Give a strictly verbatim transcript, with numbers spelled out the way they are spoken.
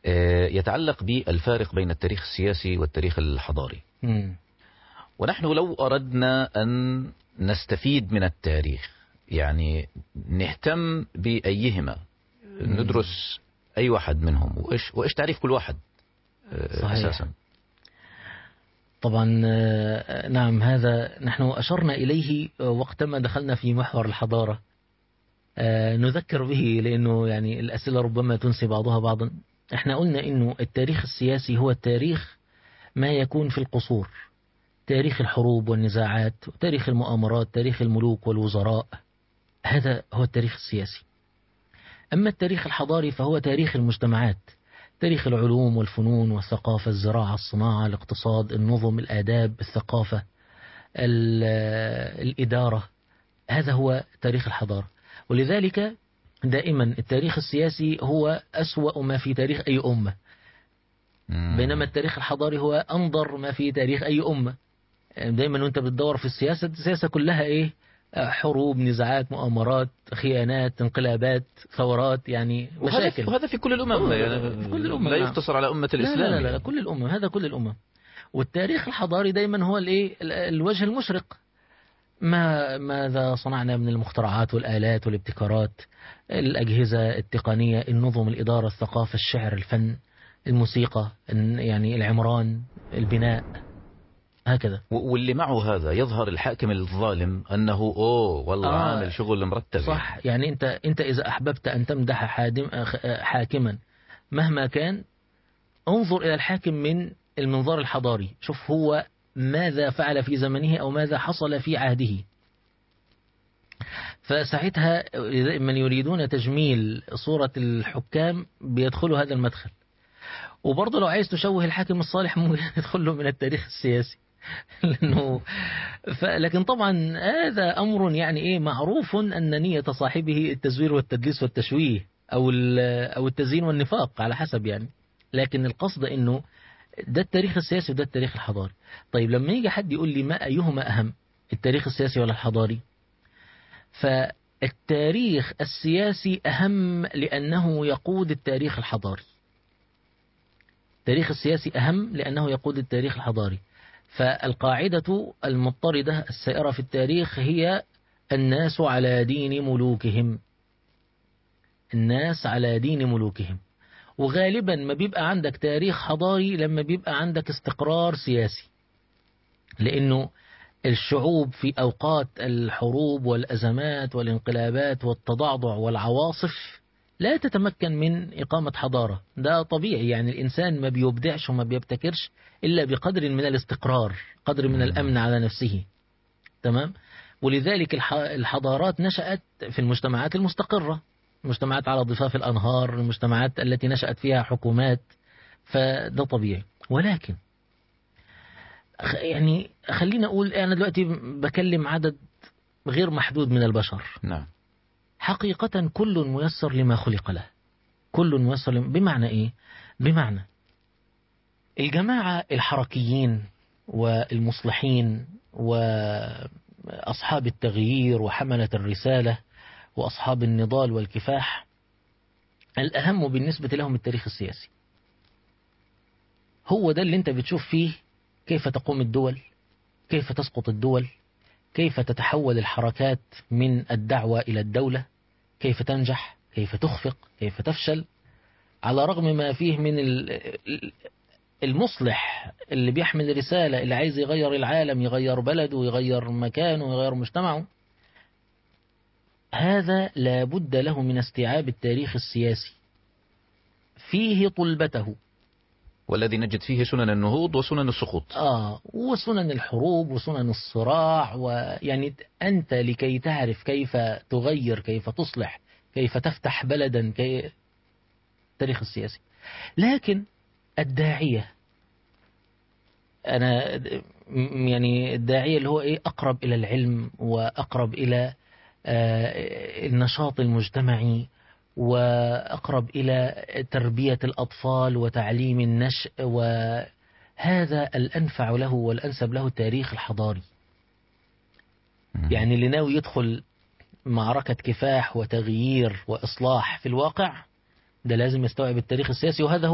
يتعلق بالفارق بين التاريخ السياسي والتاريخ الحضاري. م. ونحن لو أردنا أن نستفيد من التاريخ، يعني نهتم بأيهما، ندرس أي واحد منهم وإيش, وإيش تعريف كل واحد. صحيح. أساسا طبعا نعم، هذا نحن أشرنا إليه وقتما دخلنا في محور الحضارة، نذكر به لأنه يعني الأسئلة ربما تنسي بعضها بعضا. احنا قلنا إنه التاريخ السياسي هو التاريخ ما يكون في القصور، تاريخ الحروب والنزاعات، تاريخ المؤامرات، تاريخ الملوك والوزراء، هذا هو التاريخ السياسي. أما التاريخ الحضاري فهو تاريخ المجتمعات، تاريخ العلوم والفنون والثقافة، الزراعة، الصناعة، الاقتصاد، النظم، الآداب، الثقافة، الإدارة، هذا هو تاريخ الحضارة. ولذلك دائما التاريخ السياسي هو أسوأ ما في تاريخ أي أمة، بينما التاريخ الحضاري هو أنظر ما في تاريخ أي أمة. دائما وانت بتدور في السياسة، السياسة كلها إيه؟ حروب، نزاعات، مؤامرات، خيانات، انقلابات، ثورات، يعني مشاكل. وهذا في كل الأمم، يعني في كل الأمم، لا نعم. يقتصر على أمة الإسلام. لا لا لا, لا يعني. كل الأمم، هذا كل الأمم. والتاريخ الحضاري دايما هو الايه؟ الوجه المشرق، ما ماذا صنعنا من المخترعات والآلات والابتكارات، الأجهزة التقنية، النظم، الإدارة، الثقافة، الشعر، الفن، الموسيقى، يعني العمران، البناء، هكذا. واللي معه هذا يظهر الحاكم الظالم أنه أوه والله آه عامل شغل مرتب. صح. يعني, يعني أنت أنت إذا أحببت أن تمدح حادم حاكما مهما كان، انظر إلى الحاكم من المنظار الحضاري، شوف هو ماذا فعل في زمنه أو ماذا حصل في عهده. فساعتها من يريدون تجميل صورة الحكام بيدخلوا هذا المدخل. وبرضه لو عايز تشوه الحاكم الصالح ممكن يدخله من التاريخ السياسي. لأنه ف... لكن طبعا هذا أمر يعني إيه معروف أن نية صاحبه التزوير والتدليس والتشويه أو أو التزيين والنفاق على حسب يعني. لكن القصد إنه ده التاريخ السياسي وده التاريخ الحضاري. طيب لما يجي حد يقول لي ما أيهما أهم، التاريخ السياسي ولا الحضاري؟ فالتاريخ السياسي أهم لأنه يقود التاريخ الحضاري. التاريخ السياسي أهم لأنه يقود التاريخ الحضاري. فالقاعدة المضطردة السائرة في التاريخ هي الناس على دين ملوكهم، الناس على دين ملوكهم. وغالبا ما بيبقى عندك تاريخ حضاري لما بيبقى عندك استقرار سياسي، لأنه الشعوب في أوقات الحروب والأزمات والانقلابات والتضعضع والعواصف لا تتمكن من إقامة حضارة. ده طبيعي، يعني الإنسان ما بيبدعش وما بيبتكرش إلا بقدر من الاستقرار، قدر من الأمن على نفسه. تمام. ولذلك الحضارات نشأت في المجتمعات المستقرة، المجتمعات على ضفاف الأنهار، المجتمعات التي نشأت فيها حكومات، فده طبيعي. ولكن يعني خلينا أقول أنا دلوقتي بكلم عدد غير محدود من البشر. نعم. حقيقة كل ميسر لما خلق له، كل ميسر لما... بمعنى إيه؟ بمعنى الجماعة الحركيين والمصلحين وأصحاب التغيير وحملة الرسالة وأصحاب النضال والكفاح، الأهم بالنسبة لهم التاريخ السياسي. هو ده اللي انت بتشوف فيه كيف تقوم الدول، كيف تسقط الدول، كيف تتحول الحركات من الدعوة إلى الدولة، كيف تنجح، كيف تخفق، كيف تفشل، على رغم ما فيه من المصلح اللي بيحمل رسالة، اللي عايز يغير العالم، يغير بلده، يغير مكانه، يغير مجتمعه. هذا لا بد له من استيعاب التاريخ السياسي، فيه طلبته، والذي نجد فيه سنن النهوض وسنن السقوط. آه وسنن الحروب وسنن الصراع. ويعني أنت لكي تعرف كيف تغير، كيف تصلح، كيف تفتح بلدا، كي التاريخ السياسي. لكن الداعية، أنا يعني الداعية اللي هو إيه، أقرب إلى العلم وأقرب إلى آه النشاط المجتمعي وأقرب إلى تربية الأطفال وتعليم النشء، وهذا الأنفع له والأنسب له التاريخ الحضاري. يعني اللي ناوي يدخل معركة كفاح وتغيير وإصلاح في الواقع، ده لازم يستوعب التاريخ السياسي. وهذا هو